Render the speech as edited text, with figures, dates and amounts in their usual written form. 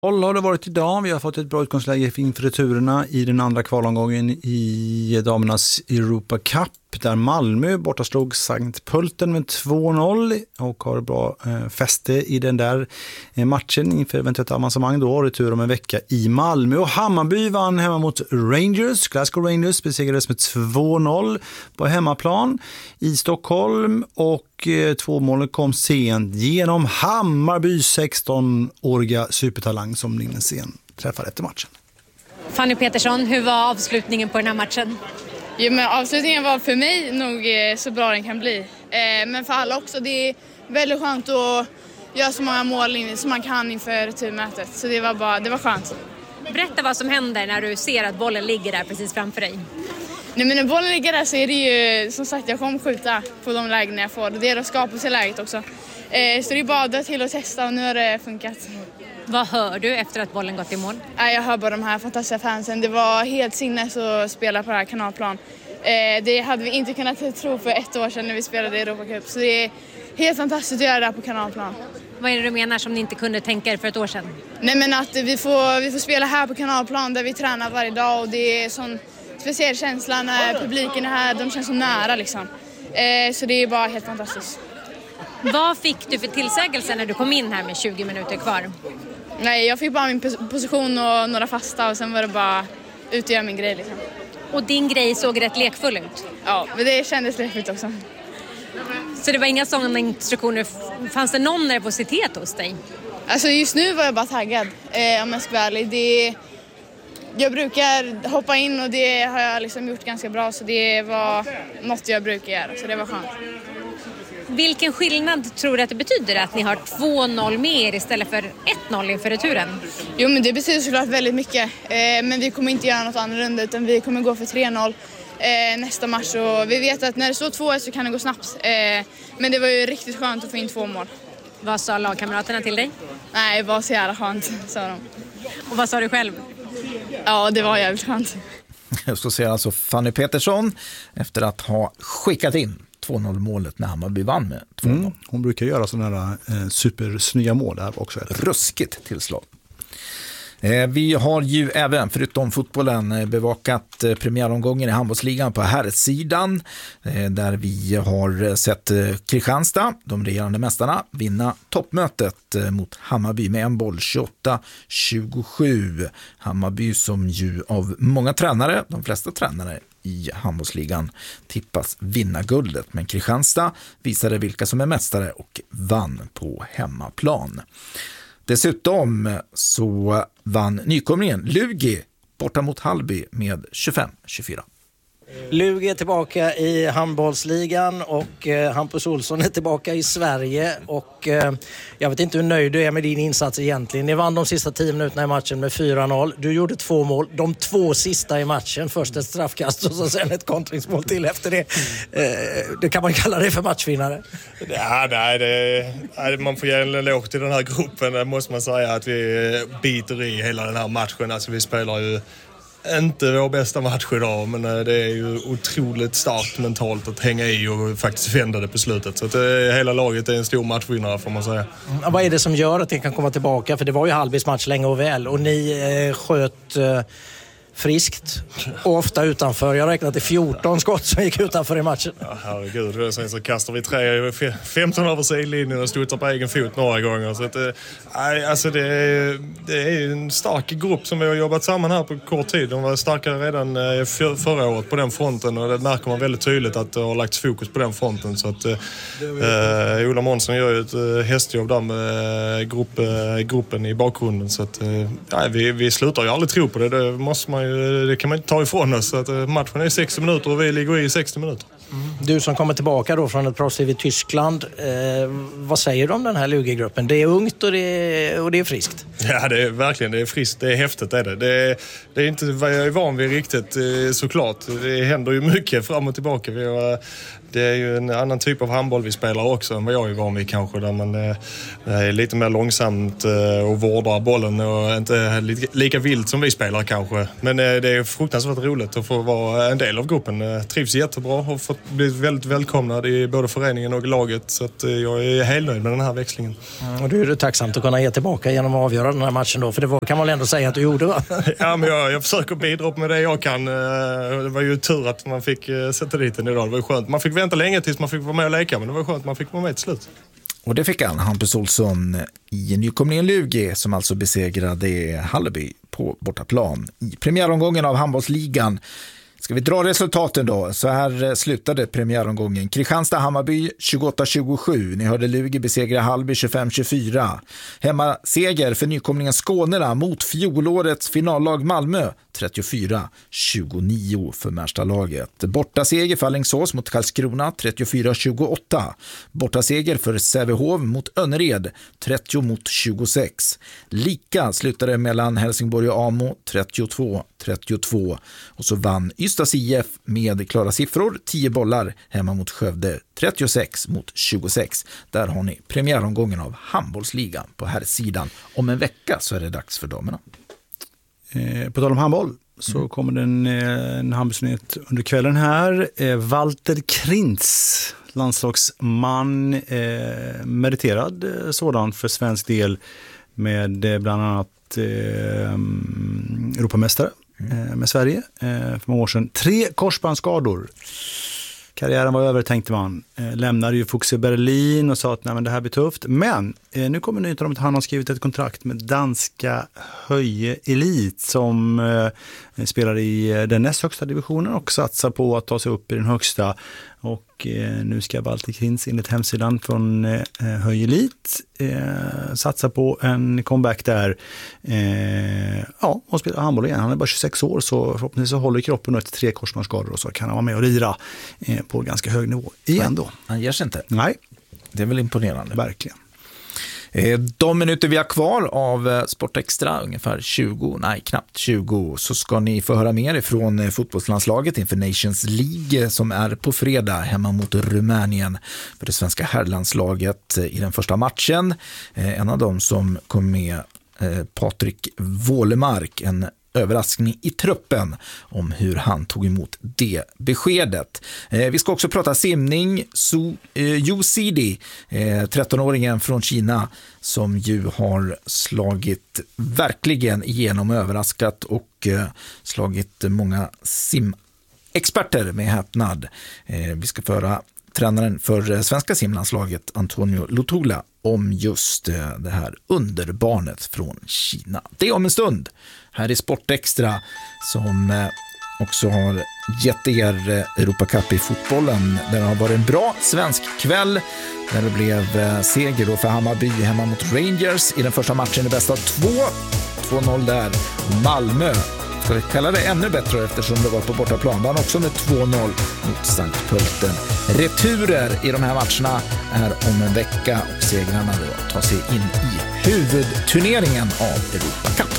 Håll har det varit idag. Vi har fått ett bra utgångsläge inför returerna i den andra kvalomgången i damernas Europa Cup, där Malmö bortaslog Sankt Pölten med 2-0 och har bra fäste i den där matchen inför eventuellt avancemang då, retur om en vecka i Malmö. Och Hammarby vann hemma mot Rangers. Glasgow Rangers besegrades med 2-0 på hemmaplan i Stockholm, och 2 mål kom sent genom Hammarbys 16-åriga supertalang som Linnesén träffade efter matchen. Fanny Petersson, hur var avslutningen på den här matchen? Jo, men avslutningen var för mig nog så bra den kan bli. Men för alla också. Det är väldigt skönt att göra så många mål som man kan inför returmötet. Så det var skönt. Berätta vad som händer när du ser att bollen ligger där precis framför dig. Nej, men när bollen ligger där så är det ju, som sagt, jag kommer skjuta på de lägen jag får. Det är att skapa sig läget också. Så det är bara att dra till och testa, och nu har det funkat. Vad hör du efter att bollen gått i mål? Jag hör bara de här fantastiska fansen. Det var helt sinnes att spela på det här kanalplan. Det hade vi inte kunnat tro för 1 år sedan när vi spelade i Europa Cup. Så det är helt fantastiskt att göra det här på kanalplan. Vad är det du menar som ni inte kunde tänka er för 1 år sedan? Nej, men att vi får spela här på kanalplan där vi tränar varje dag, och det är sån speciell känsla när publiken är här. De känns så nära liksom. Så det är bara helt fantastiskt. Vad fick du för tillsägelse när du kom in här med 20 minuter kvar? Nej, jag fick bara min position och några fasta, och sen var det bara ut och göra min grej liksom. Och din grej såg rätt lekfull ut? Ja, men det kändes lekfullt också. Så det var inga sådana instruktioner? Fanns det någon nervositet hos dig? Alltså just nu var jag bara taggad, om jag ska vara ärlig. Jag brukar hoppa in, och det har jag liksom gjort ganska bra, så det var något jag brukar göra, så det var skönt. Vilken skillnad tror du att det betyder att ni har 2-0 mer istället för 1-0 inför returen? Jo, men det betyder såklart väldigt mycket. Men vi kommer inte göra något annorlunda, utan vi kommer gå för 3-0 nästa match. Och vi vet att när det står 2-1 så kan det gå snabbt. Men det var ju riktigt skönt att få in 2 mål. Vad sa lagkamraterna till dig? Nej, det var så jävla skönt, sa de. Och vad sa du själv? Ja, det var jävligt skönt. Så säger alltså Fanny Petersson efter att ha skickat in 2-0-målet när Hammarby vann med 2-0. Hon brukar göra sådana där supersnygga mål där också. Ruskigt tillslag. Vi har ju även, förutom fotbollen, bevakat premiäromgången i handbollsligan på herrsidan, där vi har sett Kristianstad, de regerande mästarna, vinna toppmötet mot Hammarby med en boll, 28-27. Hammarby som ju av många tränare, de flesta tränare i handbollsligan, tippas vinna guldet, men Kristianstad visade vilka som är mästare och vann på hemmaplan. Dessutom så vann nykomlingen Lugi borta mot Hallby med 25-24. Lugi är tillbaka i handbollsligan, och Hampus Olsson är tillbaka i Sverige, och jag vet inte hur nöjd du är med din insats egentligen. Ni vann de sista 10 minuterna i matchen med 4-0. Du gjorde 2 mål, de 2 sista i matchen. Först ett straffkast och så sen ett kontringsmål till efter det. Det kan man kalla det för matchvinnare. Ja, nej, man får ge en eloge till den här gruppen. Det måste man säga, att vi biter i hela den här matchen. Alltså vi spelar ju inte vår bästa match idag, men det är ju otroligt starkt mentalt att hänga i och faktiskt vända det på slutet. Så att hela laget är en stor matchvinnare, får man säga. Vad är det som gör att det kan komma tillbaka? För det var ju Hallbys match länge och väl, och ni sköt friskt och ofta utanför. Jag räknade till 14 skott som gick utanför i matchen. Ja, herregud. Sen så kastar vi 15 över sidlinjen och studsar på egen fot några gånger. Så att, alltså det är en stark grupp som vi har jobbat samman här på kort tid. De var starkare redan förra året på den fronten, och det märker man väldigt tydligt att det har lagts fokus på den fronten. Så att Ola Månsson gör ju ett hästjobb där med gruppen i bakgrunden. Så att vi slutar ju aldrig tro på det. Det kan man inte ta ifrån oss. Så att matchen är 60 minuter och vi ligger i 60 minuter. Du som kommer tillbaka då från ett proffsliv i Tyskland, vad säger du om den här Lugi-gruppen? Det är ungt och det är friskt. Ja, det är verkligen, det är friskt, det är häftigt är det. Det är inte vad jag är van vid riktigt, såklart. Det händer ju mycket fram och tillbaka. Vi har det är ju en annan typ av handboll vi spelar också än vad jag är van vid kanske. Där man det är lite mer långsamt och vårdar bollen och inte lika vilt som vi spelar kanske. Men det är fruktansvärt roligt att få vara en del av gruppen. Trivs jättebra och fått bli väldigt välkomnad i både föreningen och laget. Så att jag är helt nöjd med den här växlingen. Och du är du tacksamt att kunna ge tillbaka genom att avgöra den här matchen då? För det kan man väl ändå säga att du gjorde, va? Ja, men jag försöker bidra med det jag kan. Det var ju tur att man fick sätta dit den idag. Det var ju skönt. Man fick vänta länge tills man fick vara med och leka, men det var skönt att man fick vara med till slut. Och det fick han, Hampus Olsson, i nykomlingen Lugi som alltså besegrade Halleby på bortaplan i premiäromgången av handbollsligan. Ska vi dra resultaten då? Så här slutade premiäromgången. Kristianstad-Hammarby 28-27. Ni hörde Lugi besegra Hallby 25-24. Hemma seger för nykomlingen Skånerna mot fjolårets finallag Malmö 34-29 för Märstalaget. Borta seger för Alingsås mot Karlskrona 34-28. Borta seger för Sävehof mot Önnered 30-26. Lika slutade mellan Helsingborg och Amo 32-32. Och så vann Ystads IF med klara siffror, 10 bollar hemma mot Skövde 36-26. Där har ni premiäromgången av handbollsligan på här sidan. Om en vecka så är det dags för damerna. På tal om handboll så kommer det en handbollsnyhet under kvällen här. Walter Krintz, landslagsman, meriterad sådan för svensk del med bland annat Europamästare med Sverige för många år sedan. 3 korsbandsskador. Karriären var över, tänkte man. Lämnade ju Fuchs i Berlin och sa att nej, men det här blir tufft. Men nu kommer nyheten om att han har skrivit ett kontrakt med danska Höje Elit som spelar i den näst högsta divisionen och satsar på att ta sig upp i den högsta. Och nu ska Walter Krintz enligt hemsidan från Höje Elit satsa på en comeback där. Och spela handboll igen. Han är bara 26 år så förhoppningsvis så håller kroppen efter 3 korsbandsskador och så kan han vara med och lira på ganska hög nivå igen då. Han ger sig inte. Nej. Det är väl imponerande. Verkligen. De minuter vi har kvar av Sport Extra, ungefär knappt 20, så ska ni få höra mer ifrån fotbollslandslaget inför Nations League som är på fredag hemma mot Rumänien för det svenska herrlandslaget i den första matchen. En av dem som kom med, Patrik Wålemark, en överraskning i truppen om hur han tog emot det beskedet. Vi ska också prata simning. Yu Cidi, 13-åringen från Kina som ju har slagit verkligen igenom, överraskat och slagit många simexperter med häpnad. Vi ska föra tränaren för svenska simlandslaget Antonio Lutula om just det här underbarnet från Kina. Det är om en stund. Här är Sport Extra som också har gett er Europacup i fotbollen. Det har varit en bra svensk kväll där det blev seger då för Hammarby hemma mot Rangers i den första matchen i bästa av 2-0 där. Malmö, ska vi kalla det ännu bättre eftersom det var på bortaplan, vann också med 2-0 mot Sankt Pölten. Returer i de här matcherna är om en vecka och segrarna då tar sig in i huvudturneringen av Europacup.